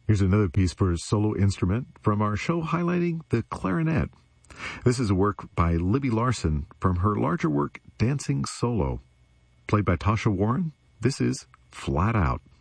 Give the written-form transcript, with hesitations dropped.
Here's another piece for a solo instrument from our show highlighting the clarinet. This is a work by Libby Larsen from her larger work, Dancing Solo. Played by Tasha Warren, this is Flat Out.